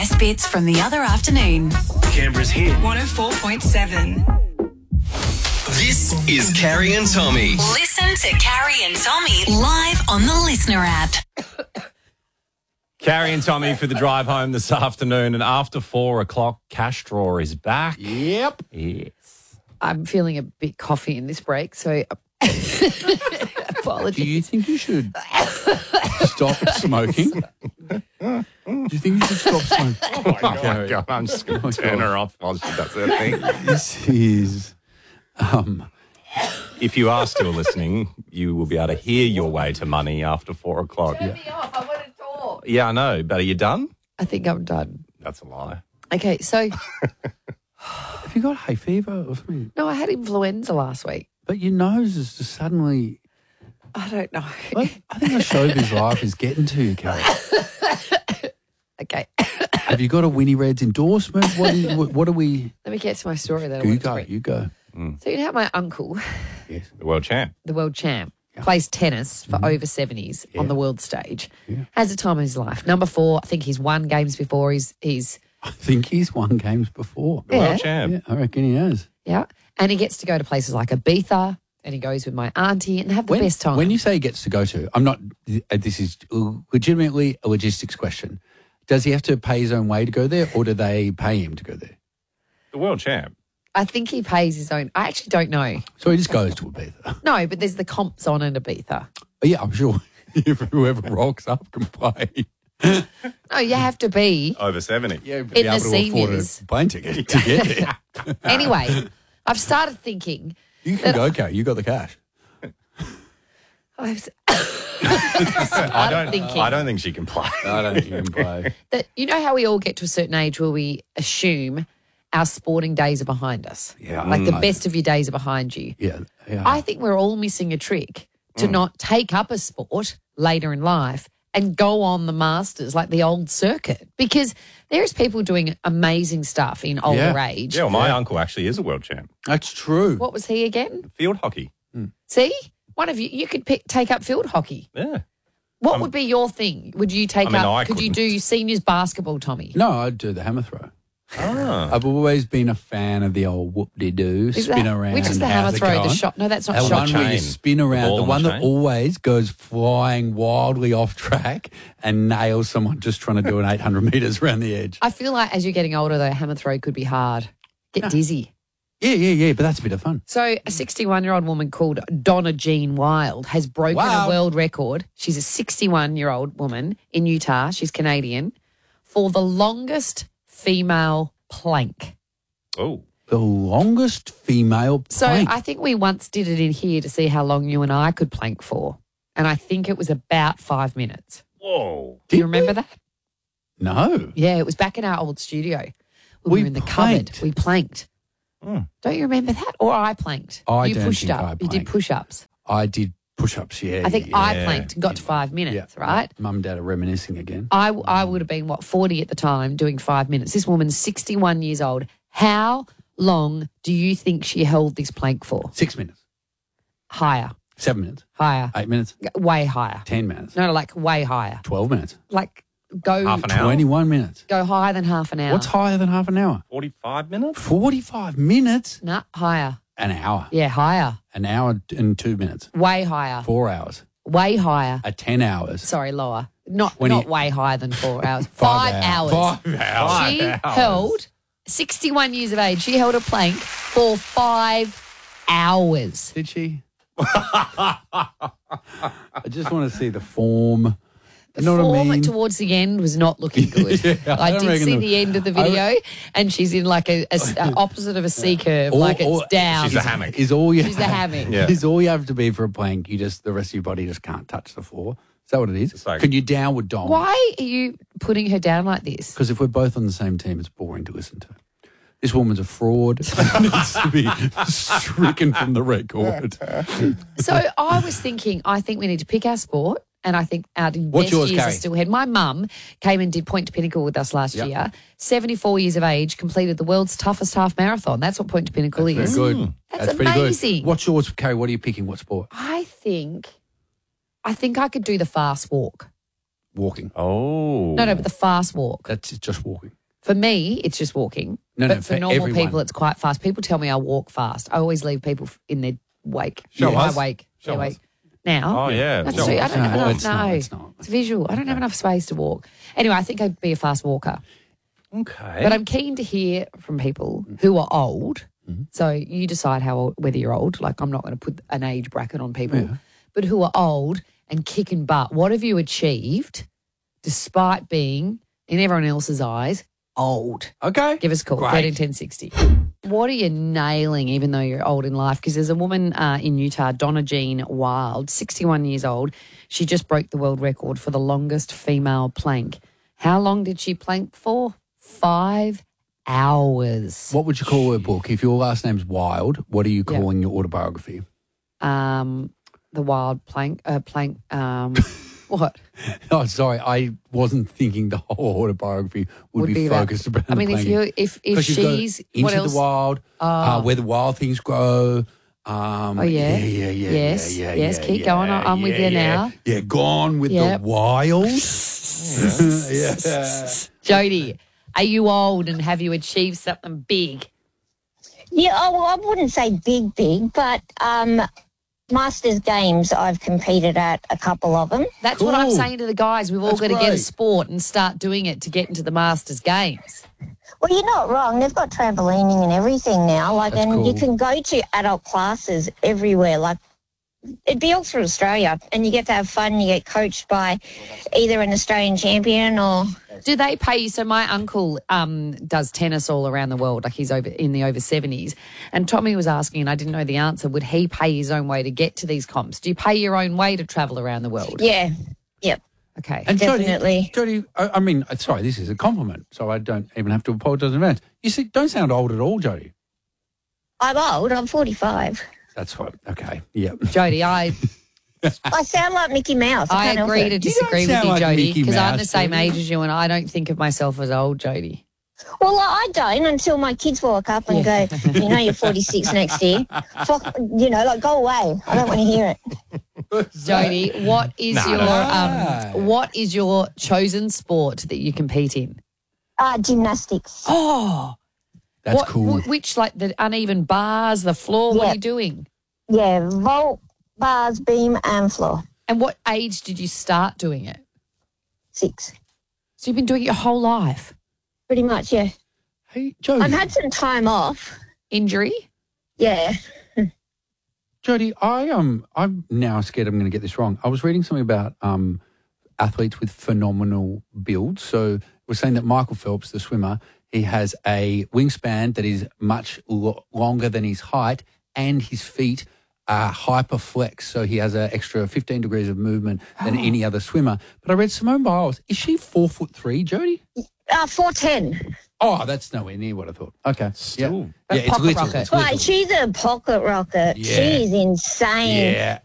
best bits from the other afternoon. Canberra's hit. 104.7. This is Carrie and Tommy. Listen to Carrie and Tommy live on the Listener app. Carrie and Tommy for the drive home this afternoon. And after 4 o'clock, Cash Drawer is back. Yep. Yes. I'm feeling a bit coffee in this break, so apologies. Do you think you should stop smoking? Do you think you should stop smoking? Oh, my God. I'm just going to turn her off while she does her thing. This is... If you are still listening, you will be able to hear your way to money after 4 o'clock. Turn me off. I want to talk. Yeah, I know. But are you done? I think I'm done. That's a lie. Okay, so Have you got hay fever or something? no, I had influenza last week. But your nose is just suddenly... I don't know. I think the showbiz life is getting to you, Carrie. Okay, Have you got a Winnie Red's endorsement? What are we... let me get to my story that I You wanted to go, read. you go. So you know how my uncle, Yes. The world champ. the world champ, plays tennis for over 70s on the world stage. Has the time of his life. Number 4, I think he's won games before. He's I think he's won games before. The Yeah. world champ. Yeah, I reckon he has. yeah, and he gets to go to places like Ibiza, and he goes with my auntie and have the best time. When you say he gets to go to, I'm not, this is legitimately a logistics question. Does he have to pay his own way to go there, or do they pay him to go there? The world champ. I think he pays his own. I actually don't know. So he just goes to Ibiza. No, but there's the comps on in Ibiza. Yeah, I'm sure if whoever rocks up can play. No, you have to be. Over 70. Yeah, In the seniors. a plane ticket to get there. Anyway, I've started thinking. You can go, okay, you got the cash. I've I don't think she can play. I don't think you can play. that you know how we all get to a certain age where we assume our sporting days are behind us. Yeah. Like the best of your days are behind you. Yeah. I think we're all missing a trick to not take up a sport later in life and go on the masters like the old circuit, because there's people doing amazing stuff in older age. Yeah, well, my uncle actually is a world champ. That's true. What was he again? Field hockey. See, one of you could take up field hockey. Yeah. What would be your thing? Would you take I could you couldn't. do seniors basketball, Tommy? No, I'd do the hammer throw. Ah. I've always been a fan of the old whoop-de-doo, Is spin that- around. Which is the hammer how's it throw? The going? shot? No, that's not That shot. one where you chain. spin The around, ball the on one the that chain. always goes flying wildly off track and nails someone just trying to do an 800 metres around the edge. I feel like as you're getting older, though, hammer throw could be hard. Get dizzy. Yeah, but that's a bit of fun. So a 61-year-old woman called Donna Jean Wild has broken Wow. a world record. She's a 61-year-old woman in Utah. She's Canadian. For the longest female plank. Oh. The longest female So plank. I think we once did it in here to see how long you and I could plank for. And I think it was about 5 minutes. Whoa. Do you remember that? No. Yeah, it was back in our old studio. We We were in the planked. cupboard. We planked. Don't you remember that? Or I planked. I you don't pushed think up. I You did planked. push-ups. I did push-ups, yeah. I think yeah. I planked and got to 5 minutes, right? Mum and Dad are reminiscing again. I would have been, 40 at the time doing 5 minutes. This woman's 61 years old. How long do you think she held this plank for? 6 minutes. Higher. 7 minutes. Higher. 8 minutes. Way higher. 10 minutes. No, like way higher. 12 minutes. Like go Half an hour. 21 minutes. go higher than half an hour. What's higher than half an hour? 45 minutes? 45 minutes? Nah, higher. An hour. Yeah, higher. An hour and 2 minutes. Way higher. 4 hours. Way higher. 10 hours. Sorry, lower. Not 20 not way higher than 4 hours. 5 5 hours. 5 hours. She held 61 years of age. She held a plank for 5 hours. Did she? I just want to see the form. You know The what I form mean? towards the end was not looking good. Yeah, I I don't did reckon see the- the end of the video, and she's in like a opposite of a C curve, like it's down. She's a hammock. Is all you She's a hammock. Yeah. Is all you have to be for a plank. You just the rest of your body just can't touch the floor. Is that what it is? It's like- Can you downward dog? Why are you putting her down like this? Because if we're both on the same team, it's boring to listen to. This woman's a fraud. Needs to be stricken from the record. So I was thinking, I think we need to pick our sport. And I think our What's best yours, years are Carrie? still ahead. My mum came and did Point to Pinnacle with us last Yep. year. 74 years of age, completed the world's toughest half marathon. That's what Point to Pinnacle Very is. good. That's pretty amazing. good. What's yours, Carrie? What are you picking? What sport? I think I could do the fast walk. walking. Oh. No, but the fast walk. That's just walking. For me, it's just walking. No, but no, for for normal everyone. people, it's quite fast. People tell me I walk fast. I always leave people in their wake. Show my us. wake. Show Their us. wake. Now. Oh, yeah. That's Show true. I us. don't have No, enough. it's not, No, it's not. It's visual. I don't have enough space to walk. Anyway, I think I'd be a fast walker. Okay. But I'm keen to hear from people who are old. So you decide whether you're old. Like, I'm not going to put an age bracket on people, but who are old and kicking butt. What have you achieved despite being, in everyone else's eyes, old? Okay. Give us a call, Great. 131060. What are you nailing, even though you're old in life? Because there's a woman in Utah, Donna Jean Wild, 61 years old. She just broke the world record for the longest female plank. How long did she plank for? 5 hours. What would you call her book? If your last name's Wild, what are you calling your autobiography? The wild plank. What? Oh, sorry, I wasn't thinking the whole autobiography would be about- focused around. I mean, if planking. if 'Cause you've got she's into what else? the wild, where the wild things grow. Oh yeah, yes, yeah. yes. Keep going. I'm with you now. Yeah, gone with Yep. the wild. yeah. Jody, are you old and have you achieved something big? Yeah, well, I wouldn't say big, but Masters Games, I've competed at a couple of them. That's what I'm Cool. saying to the guys. We've all That's got to get a great. sport and start doing it to get into the Masters Games. Well, you're not wrong. They've got trampolining and everything now. Like, That's and you cool. can go to adult classes everywhere. Like, it'd be all through Australia, and you get to have fun. You get coached by either an Australian champion or. Do they pay you? So my uncle does tennis all around the world. Like, he's over 70s. And Tommy was asking, and I didn't know the answer, would he pay his own way to get to these comps? Do you pay your own way to travel around the world? Yeah, yep. Okay. And Definitely. Jody, I mean, sorry, this is a compliment, so I don't even have to apologise in advance. You see, don't sound old at all, Jody. I'm old. I'm 45. That's what. Okay, yeah. Jody, I I sound like Mickey Mouse. I can't help agree it. to disagree with sound you, like Jody, Mickey because I'm Mouse, the same Jody. age as you, and I don't think of myself as old, Jody. Well, I don't until my kids walk up and go, you know, you're 46 next year. Fuck, you know, like, go away. I don't want to hear it. Jody, what is no. what is your chosen sport that you compete in? Gymnastics. Oh, That's cool. Which, like the uneven bars, the floor? What are Yeah. you doing? Yeah, vault, bars, beam, and floor. And what age did you start doing it? 6. So you've been doing it your whole life. Pretty much, yeah. Hey, Jody. I've had some time off. Injury? Yeah. Jody, I'm now scared I'm going to get this wrong. I was reading something about athletes with phenomenal builds. So we're saying that Michael Phelps, the swimmer, he has a wingspan that is much longer than his height, and his feet are hyperflex. So he has an extra 15 degrees of movement than any other swimmer. But I read Simone Biles. Is she 4'3", Jody? 4'10". Oh, that's nowhere near what I thought. Okay. Still. Yeah, it's pocket little. rocket. It's little. Right, she's a pocket rocket. Yeah. She is insane. Yeah.